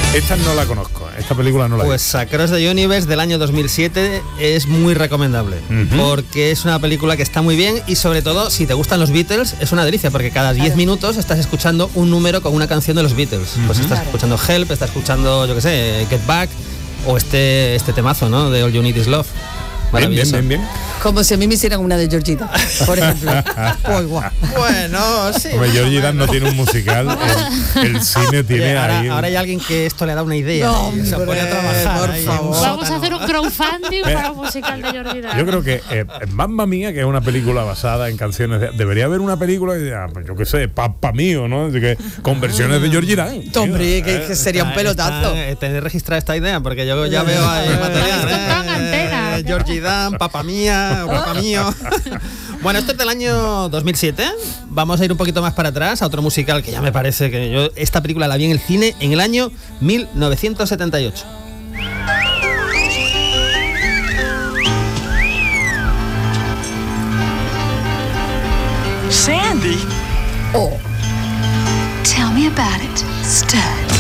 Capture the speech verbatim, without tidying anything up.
Esta no la conozco, esta película no la Pues Across the Universe del año dos mil siete es muy recomendable, uh-huh. porque es una película que está muy bien y sobre todo si te gustan los Beatles es una delicia porque cada diez minutos estás escuchando un número con una canción de los Beatles. Uh-huh. Pues estás escuchando Help, estás escuchando, yo qué sé, Get Back o este, este temazo, ¿no? De All You Need Is Love. Bien, bien, bien, bien. Como si a mí me hicieran una de Georgina, por ejemplo. Pues igual. Bueno, sí. Hombre, Georgina no tiene un musical, el, el cine tiene Oye, ahora, ahí... ahora hay alguien que esto le da una idea. No, y se pone a trabajar. por ahí, favor. Vamos a hacer un crowdfunding para un musical de Georgina. Yo creo que eh, Mamma Mía, que es una película basada en canciones de, debería haber una película que, ah, pues yo qué sé, Papá Mío, ¿no? Que, con versiones de Georgina. Hombre, que, que sería un pelotazo. Tener registrada esta idea, porque yo ya veo ahí material. Georgie Dan, Papá Mía, Papá Mío. Bueno, esto es del año dos mil siete. Vamos a ir un poquito más para atrás a otro musical que ya me parece que yo esta película la vi en el cine en el año mil novecientos setenta y ocho. Sandy. Oh. Tell me about it, Stud.